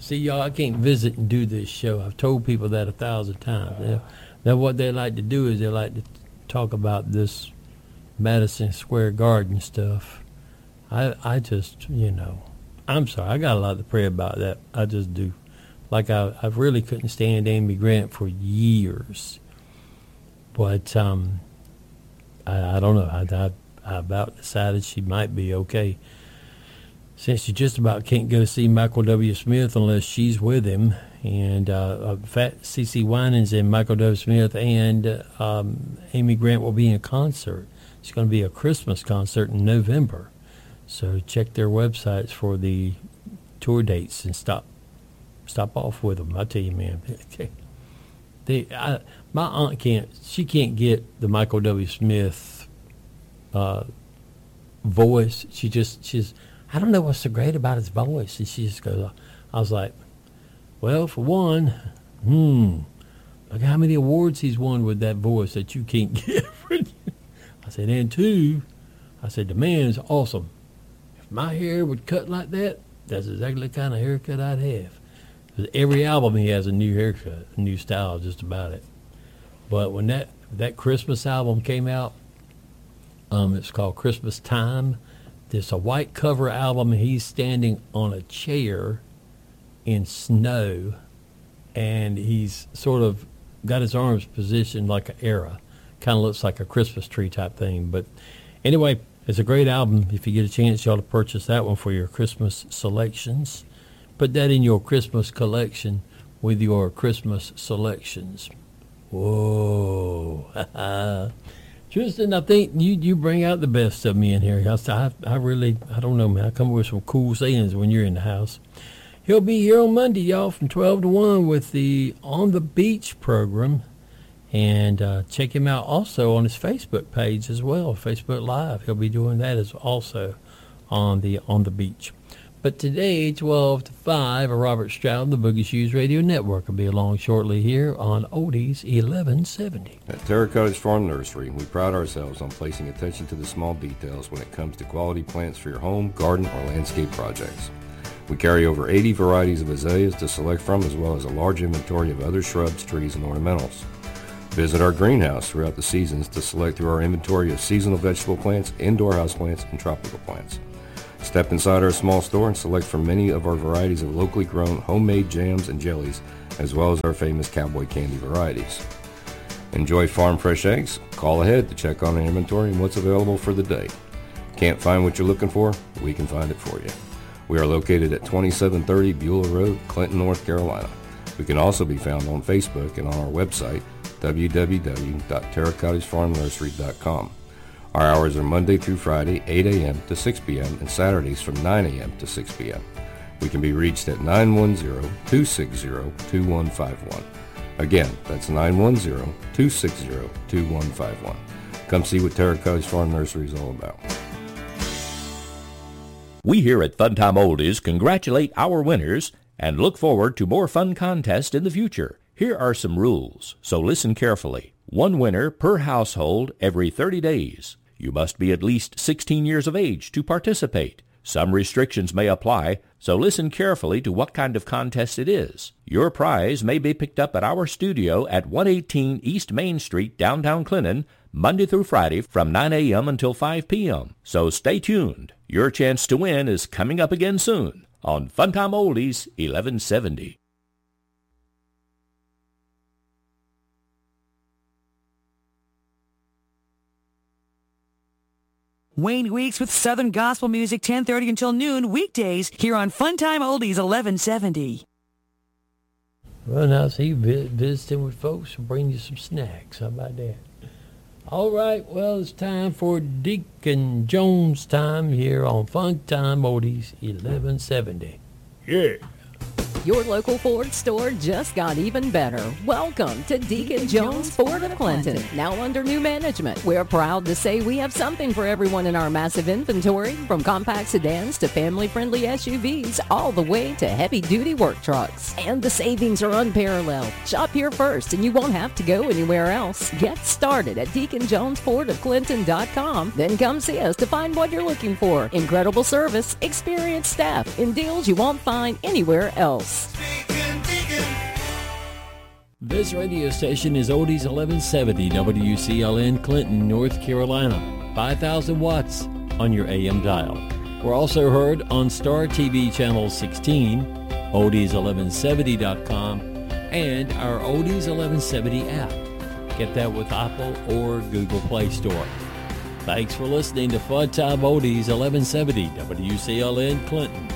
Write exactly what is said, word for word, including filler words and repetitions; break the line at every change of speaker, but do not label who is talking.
See, y'all, I can't visit and do this show. I've told people that a thousand times. They're, they're what they like to do is they like to talk about this Madison Square Garden stuff. I I just, you know, I'm sorry. I got a lot to pray about that. I just do. Like, I, I really couldn't stand Amy Grant for years. But um, I, I don't know. I, I, I about decided she might be okay. Since you just about can't go see Michael W. Smith unless she's with him. And uh, Fat CeCe Winans and Michael W. Smith and uh, um, Amy Grant will be in concert. It's going to be a Christmas concert in November. So check their websites for the tour dates and stop stop off with them. I tell you, man. they, I, my aunt can't, she can't get the Michael W. Smith uh, voice. She just, she's, I don't know what's so great about his voice. And she just goes, I was like, well, for one, hmm, look how many awards he's won with that voice that you can't get. I said, and two, I said, the man is awesome. If my hair would cut like that, that's exactly the kind of haircut I'd have. Because every album he has a new haircut, a new style, just about it. But when that, that Christmas album came out, um, it's called Christmas Time. It's a white cover album, and he's standing on a chair in snow, and he's sort of got his arms positioned like an era. Kind of looks like a Christmas tree type thing. But anyway, it's a great album. If you get a chance, you ought to purchase that one for your Christmas selections. Put that in your Christmas collection with your Christmas selections. Whoa. Tristan, I think you, you bring out the best of me in here. I, I really, I don't know, man. I come up with some cool sayings when you're in the house. He'll be here on Monday, y'all, from twelve to one with the On the Beach program. And uh, check him out also on his Facebook page as well, Facebook Live. He'll be doing that as also on the On the Beach. But today, twelve to five, Robert Stroud, the Boogie Shoes Radio Network, will be along shortly here on Oldies eleven seventy.
At Terra Cottage Farm Nursery, we pride ourselves on placing attention to the small details when it comes to quality plants for your home, garden, or landscape projects. We carry over eighty varieties of azaleas to select from, as well as a large inventory of other shrubs, trees, and ornamentals. Visit our greenhouse throughout the seasons to select through our inventory of seasonal vegetable plants, indoor houseplants, and tropical plants. Step inside our small store and select from many of our varieties of locally grown homemade jams and jellies, as well as our famous cowboy candy varieties. Enjoy farm fresh eggs? Call ahead to check on our inventory and what's available for the day. Can't find what you're looking for? We can find it for you. We are located at twenty-seven thirty Beulah Road, Clinton, North Carolina. We can also be found on Facebook and on our website, w w w dot terra cottage farm nursery dot com. Our hours are Monday through Friday, eight a.m. to six p.m., and Saturdays from nine a.m. to six p.m. We can be reached at nine one zero, two six zero, two one five one. Again, that's nine one zero, two six zero, two one five one. Come see what Terra Cottage Farm Nursery is all about.
We here at Funtime Oldies congratulate our winners and look forward to more fun contests in the future. Here are some rules, so listen carefully. One winner per household every thirty days. You must be at least sixteen years of age to participate. Some restrictions may apply, so listen carefully to what kind of contest it is. Your prize may be picked up at our studio at one eighteen East Main Street, downtown Clinton, Monday through Friday from nine a.m. until five p.m. So stay tuned. Your chance to win is coming up again soon on Funtime Oldies eleven seventy.
Wayne Weeks with Southern Gospel Music, ten thirty until noon, weekdays, here on Funtime Oldies eleven seventy.
Well, now, see, vi- visiting with folks will bring you some snacks. How about that? All right, well, it's time for Deacon Jones time here on Funtime Oldies eleven seventy. Yeah.
Your local Ford store just got even better. Welcome to Deacon Jones Ford of Clinton, now under new management. We're proud to say we have something for everyone in our massive inventory, from compact sedans to family-friendly S U Vs, all the way to heavy-duty work trucks. And the savings are unparalleled. Shop here first and you won't have to go anywhere else. Get started at deacon jones ford of clinton dot com. Then come see us to find what you're looking for. Incredible service, experienced staff, and deals you won't find anywhere else.
This radio station is Oldies eleven seventy W C L N Clinton, North Carolina, five thousand watts on your A M dial. We're also heard on Star T V Channel sixteen, oldies eleven seventy dot com, and our Oldies eleven seventy app. Get that with Apple or Google Play Store. Thanks for listening to Fun Time Oldies eleven seventy W C L N Clinton.